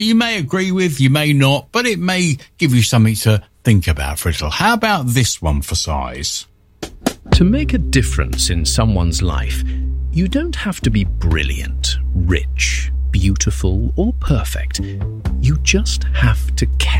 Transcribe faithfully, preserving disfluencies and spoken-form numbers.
you may agree with, you may not, but it may give you something to think about for a little. How about this one for size? To make a difference in someone's life, you don't have to be brilliant, rich, beautiful, or perfect. You just have to care.